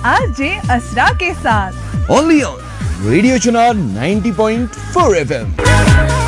RJ असरा के साथ only on radio Chunar 90.4 FM।